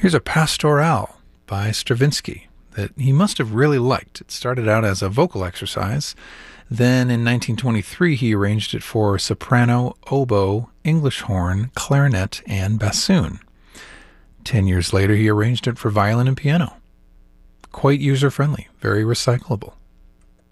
Here's a Pastoral by Stravinsky that he must have really liked. It started out as a vocal exercise. Then in 1923, he arranged it for soprano, oboe, English horn, clarinet, and bassoon. 10 years later, he arranged it for violin and piano. Quite user-friendly, very recyclable.